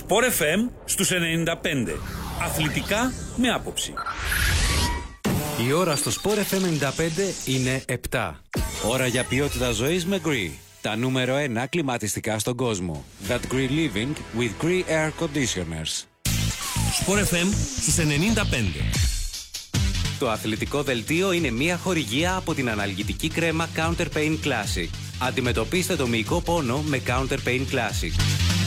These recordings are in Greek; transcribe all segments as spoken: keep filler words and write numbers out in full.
Sport εφ εμ στους ενενήντα πέντε. Αθλητικά με άποψη. Η ώρα στο Sport εφ εμ ενενήντα πέντε είναι επτά. Ώρα για ποιότητα ζωής με Gree. Τα νούμερο ένα κλιματιστικά στον κόσμο. That Gree Living with Gree Air Conditioners. Sport εφ εμ στους ενενήντα πέντε. Το αθλητικό δελτίο είναι μια χορηγία από την αναλγητική κρέμα Counter Pain Classic. Αντιμετωπίστε το μυϊκό πόνο με Counter Pain Classic.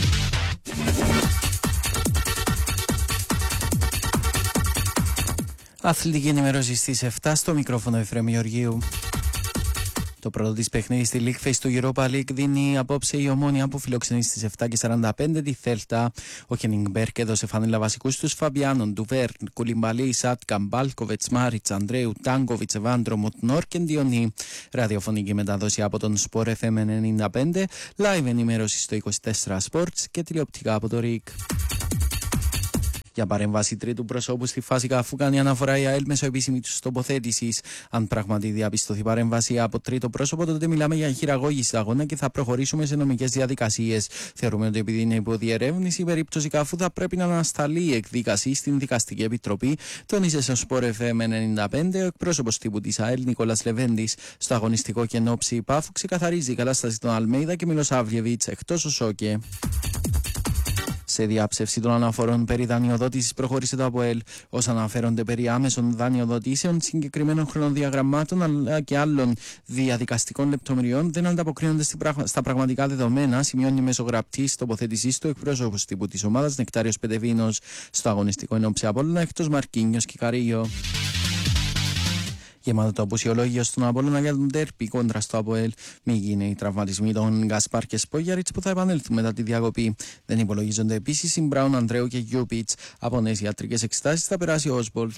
Αθλητική ενημέρωση στις επτά, στο μικρόφωνο Εφραίμ Γεωργίου. Το πρώτο της παιχνίδι στη League Phase του Europa League δίνει απόψε η Ομόνοια που φιλοξενεί στις επτά και σαράντα πέντε τη Θέλτα. Ο Χενιγκμπέρκ έδωσε φανέλα βασικούς τους Φαμπιάνον, Ντουβέρν, Κουλιμπαλί, Σάτκα, Μπάλκοβετς, Μάριτς, Ανδρέου, Τάγκοβιτς, Εβάντρο, Μουτνόρ και Ντιονί. Ραδιοφωνική μεταδόση από τον Sport εφ εμ ενενήντα πέντε, live ενημέρωση στο είκοσι τέσσερα Sports και τηλεοπτικά από το ΡΙΚ. Για παρέμβαση τρίτου προσώπου στη φάση αφού κάνει αναφορά η ΑΕΛ μέσω επίσημη του τοποθέτηση. Αν πράγματι διαπιστωθεί παρέμβαση από τρίτο πρόσωπο, τότε μιλάμε για χειραγώγηση του αγώνα και θα προχωρήσουμε σε νομικές διαδικασίες. Θεωρούμε ότι επειδή είναι υποδιερεύνηση, η περίπτωση καφού θα πρέπει να ανασταλεί η εκδίκαση στην Δικαστική Επιτροπή, τόνισε στο Sport εφ εμ ενενήντα πέντε ο εκπρόσωπος τύπου της ΑΕΛ Νικόλας Λεβέντης. Στο αγωνιστικό και ενόψη Πάφου ξεκαθαρίζει η κατάσταση των Αλμέιδα και Μιλοσαβλιεβίτς εκτός ο Σόκε. Σε διάψευση των αναφορών περί δανειοδότησης προχώρησε το ΑΠΟΕΛ. Όσα αναφέρονται περί άμεσων δανειοδοτήσεων, συγκεκριμένων χρονοδιαγραμμάτων αλλά και άλλων διαδικαστικών λεπτομεριών δεν ανταποκρίνονται στα πραγματικά δεδομένα, σημειώνει μέσω γραπτής τοποθέτησής του εκπρόσωπος τύπου της ομάδας Νεκτάριος Πετεβίνος. Στο αγωνιστικό ενόψει Απόλλωνα εκτός Μαρκίνιος και Καρίγιο. Γεμάτο το απουσιολόγιο στον Απόλλωνα για τον τέρπι κόντρα στο ΑΠΟΕΛ. Μη γίνει οι τραυματισμοί των Γκασπάρ και Σπόγιαριτς που θα επανέλθουν μετά τη διακοπή. Δεν υπολογίζονται επίσης οι Μπράουν, Ανδρέου και Γιούπιτς. Από νέες ιατρικές εξετάσεις θα περάσει ο Όσμπολτ.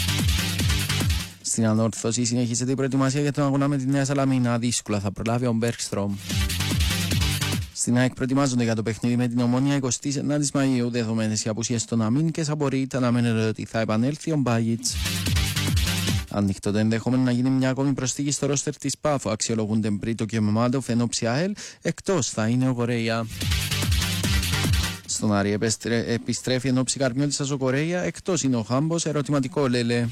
Στην ανόρθωση συνεχίζεται η προετοιμασία για τον αγώνα με τη Νέα Σαλαμίνα. Δύσκολα θα προλάβει ο Μπέρκστρομ. Στην ΑΕΚ προετοιμάζονται για το παιχνίδι με την Ομόνοια εικοστή ενάτη Μαΐου. Δεδομένες οι απουσίες των Αμήν και Σαμπορίτ, αναμένεται ότι θα επανέλθει ο Μπάγιτς. Ανοιχτό το ενδεχόμενο να γίνει μια ακόμη προσθήκη στο ρόστερ της Πάφου. Αξιολογούνται Μπρίτο και Μαμάντοφ ενόψει ΑΕΛ. Εκτός θα είναι ο Κορέια. Στον Άρη επιστρέ... επιστρέφει ενόψει Καρμιώτης ο Κορέια. Εκτός είναι ο Χάμπος. Ερωτηματικό Λέλε.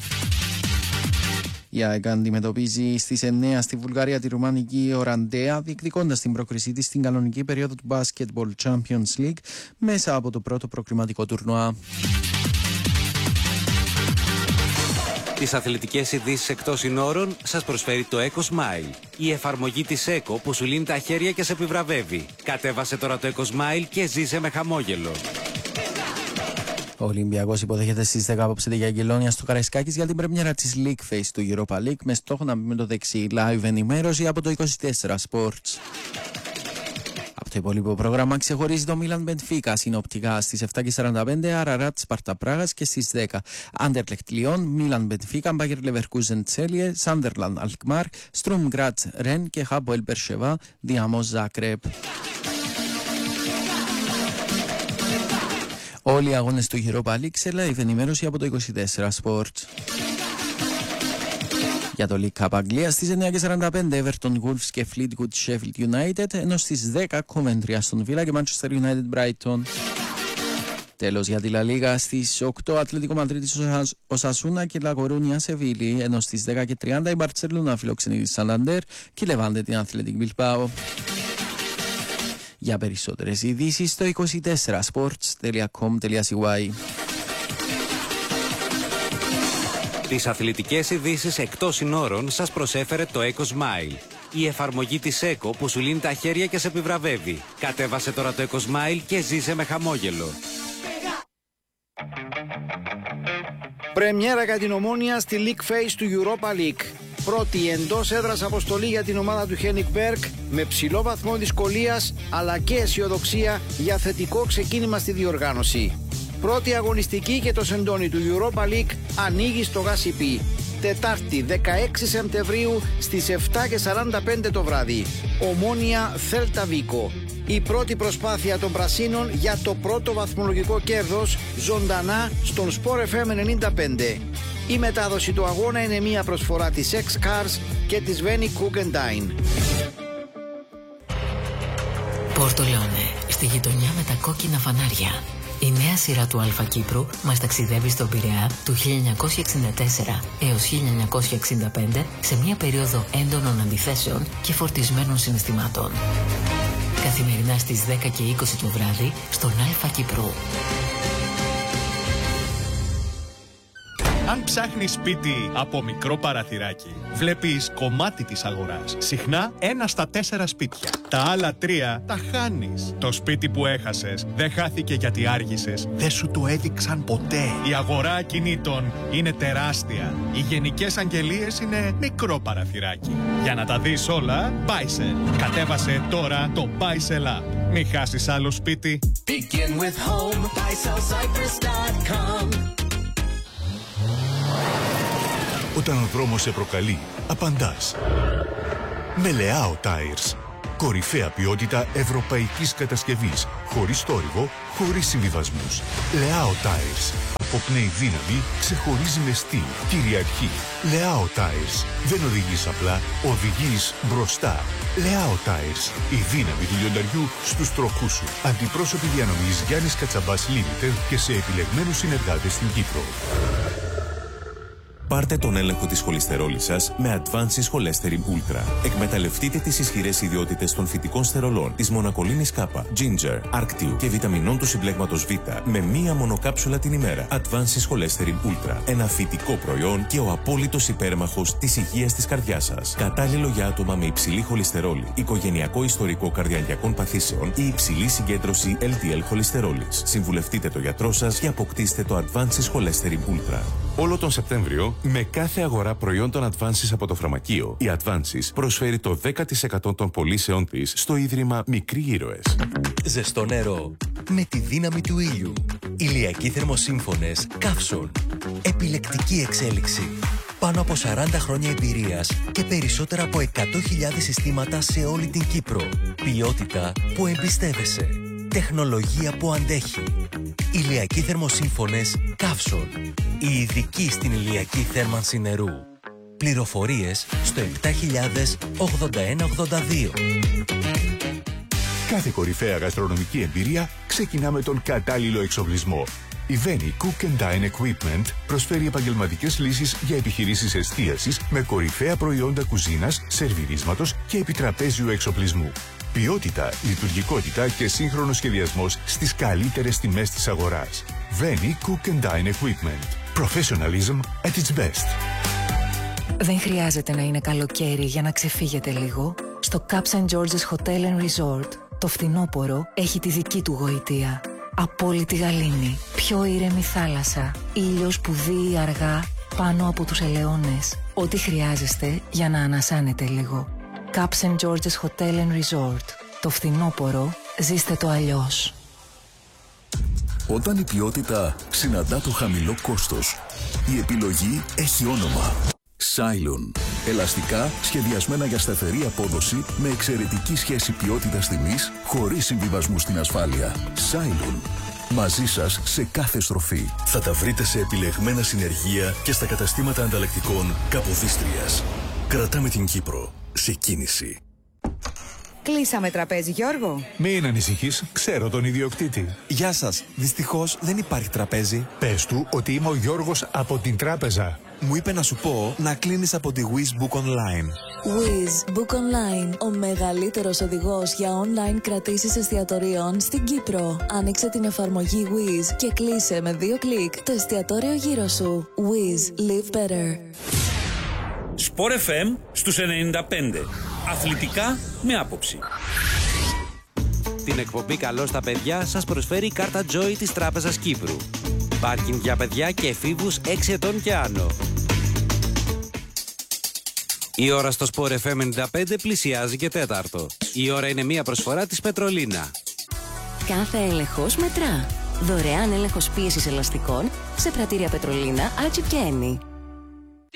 Η ΑΕΚ αντιμετωπίζει στις εννέα στη Βουλγαρία τη ρουμανική Οραντέα, διεκδικώντας την πρόκρισή της στην κανονική περίοδο του Basketball Champions League μέσα από το πρώτο προκριματικό τουρνουά. Τις αθλητικές ειδήσεις εκτός συνόρων σας προσφέρει το Eco Smile. Η εφαρμογή της Eco που σου λύνει τα χέρια και σε επιβραβεύει. Κατέβασε τώρα το Eco Smile και ζήσε με χαμόγελο. Ο Ολυμπιακός υποδέχεται στις δέκα απόψε τη Αγγελόνια στο Καραϊσκάκης για την πρεμιέρα της League Phase του Europa League με στόχο να μπει με το δεξί. Live ενημέρωση από το είκοσι τέσσερα Sports. Από το υπόλοιπο πρόγραμμα ξεχωρίζει το Μίλαν Μπενφίκα συνοπτικά στις επτά και σαράντα πέντε, Αραράτ Σπαρτά Πράγας και στις δέκα. Άντερλεχτ Λιόν, Μίλαν Μπενφίκα, Μπάγερ Λεβερκούζεν Τσέλιε, Σάντερλαντ Αλκμάρ, Στρουμ Γκράτς Ρεν και Χάμπο Μπερσεβά, Διαμός Ζάκρεπ. Όλοι οι αγώνες του Europa League σε live ενημέρωση από το είκοσι τέσσερα Sports. Για το League Cup Αγγλία στις εννέα και σαράντα πέντε Everton Wolves και Fleetwood Sheffield United, ενώ στις δέκα Coventry Aston Villa και Manchester United Brighton. Τέλος για τη La Liga στις οκτώ Ατλέτικο Μαδρίτης Οσασούνα και La Coruña Σεβίλη, ενώ στις δέκα και τριάντα η Barcelona φιλοξενεί τη Santander και η Levante την Athletic Bilbao. Για περισσότερες ειδήσεις στο είκοσι τέσσερα sports τελεία com τελεία c y. Τις αθλητικές ειδήσεις εκτός συνόρων σας προσέφερε το Eco Smile. Η εφαρμογή της Eco που σου λύνει τα χέρια και σε επιβραβεύει. Κατέβασε τώρα το Eco Smile και ζήσε με χαμόγελο. Πρεμιέρα για την Ομόνοια στη League Phase του Europa League. Πρώτη εντός έδρας αποστολή για την ομάδα του Χένικμπερκ με ψηλό βαθμό δυσκολίας αλλά και αισιοδοξία για θετικό ξεκίνημα στη διοργάνωση. Πρώτη αγωνιστική και το σεντόνι του Europa League ανοίγει στο Γασιπί. Τετάρτη δεκαέξι Σεπτεμβρίου στις επτά και σαράντα πέντε το βράδυ. Ομόνοια Θέλτα Βίκο. Η πρώτη προσπάθεια των Πρασίνων για το πρώτο βαθμολογικό κέρδος ζωντανά στον Sport εφ εμ ενενήντα πέντε. Η μετάδοση του αγώνα είναι μια προσφορά της X-Cars και της Veni Guggenheim. Πορτολόνε, στη γειτονιά με τα κόκκινα φανάρια. Η νέα σειρά του Αλφα Κύπρου μας ταξιδεύει στον Πειραιά του χίλια εννιακόσια εξήντα τέσσερα έως χίλια εννιακόσια εξήντα πέντε σε μια περίοδο έντονων αντιθέσεων και φορτισμένων συναισθημάτων. Καθημερινά στις δέκα και είκοσι το βράδυ στον Αλφα Κύπρου. Αν ψάχνεις σπίτι από μικρό παραθυράκι, βλέπεις κομμάτι της αγοράς. Συχνά ένα στα τέσσερα σπίτια. Τα άλλα τρία τα χάνεις. Το σπίτι που έχασες δεν χάθηκε γιατί άργησες. Δεν σου το έδειξαν ποτέ. Η αγορά ακινήτων είναι τεράστια. Οι γενικές αγγελίες είναι μικρό παραθυράκι. Για να τα δεις όλα, Buysell. Κατέβασε τώρα το Buysell App. Μην χάσεις άλλο σπίτι. Begin with home, buy sell cyprus dot com. Όταν ο δρόμος σε προκαλεί, απαντάς. Με Leao Tires. Κορυφαία ποιότητα ευρωπαϊκής κατασκευής. Χωρίς θόρυβο, χωρίς συμβιβασμούς. Leao Tires. Αποπνέει δύναμη, ξεχωρίζει με στυλ, κυριαρχεί. Leao Tires. Δεν οδηγείς απλά, οδηγείς μπροστά. Leao Tires. Η δύναμη του λιονταριού στους τροχούς σου. Αντιπρόσωποι διανομής Γιάννης Κατσαμπάς Limited και σε επιλεγμένους συνεργάτες στην Κύπρο. Πάρτε τον έλεγχο της χολυστερόλης σας με Advances Cholesterol Ultra. Εκμεταλλευτείτε τις ισχυρές ιδιότητες των φυτικών στερολών, της μονακολίνης K, Ginger, Arctiu και βιταμινών του συμπλέγματος Β με μία μονοκάψουλα την ημέρα. Advances Cholesterol Ultra. Ένα φυτικό προϊόν και ο απόλυτος υπέρμαχος της υγείας της καρδιάς σας. Κατάλληλο για άτομα με υψηλή χολυστερόλη, οικογενειακό ιστορικό καρδιαγγειακών παθήσεων ή υψηλή συγκέντρωση ελ ντι ελ χολυστερόλης. Συμβουλευτείτε το γιατρό σας και αποκτήστε το Advances Cholesterol Ultra. Όλο τον Σεπτέμβριο, με κάθε αγορά προϊόντων Advances από το φαρμακείο, η Advances προσφέρει το δέκα τοις εκατό των πωλήσεων της στο Ίδρυμα Μικροί Ήρωες. Ζεστό νερό με τη δύναμη του ήλιου. Ηλιακοί θερμοσύμφωνες Καύσον. Επιλεκτική εξέλιξη. Πάνω από σαράντα χρόνια εμπειρίας και περισσότερα από εκατό χιλιάδες συστήματα σε όλη την Κύπρο. Ποιότητα που εμπιστεύεσαι. Τεχνολογία που αντέχει. Ηλιακοί θερμοσύμφωνες Καύσον. Η ειδική στην ηλιακή θέρμανση νερού. Πληροφορίες στο επτά χιλιάδες ογδόντα ένα ογδόντα δύο. Κάθε κορυφαία γαστρονομική εμπειρία ξεκινά με τον κατάλληλο εξοπλισμό. Η Veni Cook and Dine Equipment προσφέρει επαγγελματικές λύσεις για επιχειρήσεις εστίασης με κορυφαία προϊόντα κουζίνας, σερβιρίσματος και επιτραπέζιου εξοπλισμού. Ποιότητα, λειτουργικότητα και σύγχρονος σχεδιασμός στις καλύτερες τιμές της αγοράς. Veni Cook and Dine Equipment. Professionalism at its best. Δεν χρειάζεται να είναι καλοκαίρι για να ξεφύγετε λίγο. Στο Caps and George's Hotel and Resort, το φθινόπωρο έχει τη δική του γοητεία. Απόλυτη γαλήνη, πιο ήρεμη θάλασσα, ήλιος που δύει αργά πάνω από τους ελαιώνες. Ό,τι χρειάζεστε για να ανασάνετε λίγο. Caps and George's Hotel and Resort. Το φθινόπωρο ζήστε το αλλιώς. Όταν η ποιότητα συναντά το χαμηλό κόστος, η επιλογή έχει όνομα. Cylon. Ελαστικά σχεδιασμένα για σταθερή απόδοση με εξαιρετική σχέση ποιότητας-τιμής χωρίς συμβιβασμού στην ασφάλεια. Cylon. Μαζί σας σε κάθε στροφή. Θα τα βρείτε σε επιλεγμένα συνεργεία και στα καταστήματα ανταλλακτικών Καποδίστριας. Κρατάμε την Κύπρο σε κίνηση. Κλείσαμε τραπέζι, Γιώργο. Μην ανησυχείς, ξέρω τον ιδιοκτήτη. Γεια σας. Δυστυχώς δεν υπάρχει τραπέζι. Πες του ότι είμαι ο Γιώργος από την τράπεζα. Μου είπε να σου πω να κλείνεις από τη Wiz Book Online. Wiz Book Online, ο μεγαλύτερος οδηγός για online κρατήσεις εστιατορίων στην Κύπρο. Άνοιξε την εφαρμογή Wiz και κλείσε με δύο κλικ το εστιατόριο γύρω σου. Wiz, live better. Sport εφ εμ στους ενενήντα πέντε. Αθλητικά με άποψη. Την εκπομπή «Καλό στα παιδιά» σας προσφέρει η κάρτα Joy της Τράπεζας Κύπρου. Πάρκινγκ για παιδιά και εφήβους έξι ετών και άνω. Η ώρα στο Sport εφ εμ ενενήντα πέντε πλησιάζει και τέταρτο. Η ώρα είναι μία προσφορά της Πετρολίνα. Κάθε έλεγχος μετρά. Δωρεάν έλεγχος πίεσης ελαστικών σε πρατήρια Πετρολίνα, Άτσιπ και Ένι.